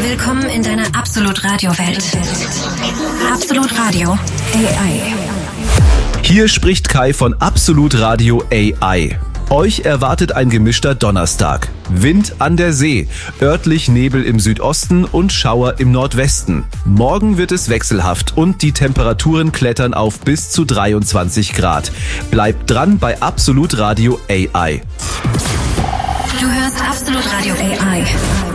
Willkommen in deiner Absolut-Radio-Welt. Absolut Radio AI. Hier spricht Kai von Absolut Radio AI. Euch erwartet ein gemischter Donnerstag. Wind an der See, örtlich Nebel im Südosten und Schauer im Nordwesten. Morgen wird es wechselhaft und die Temperaturen klettern auf bis zu 23 Grad. Bleibt dran bei Absolut Radio AI. Du hörst Absolut Radio AI.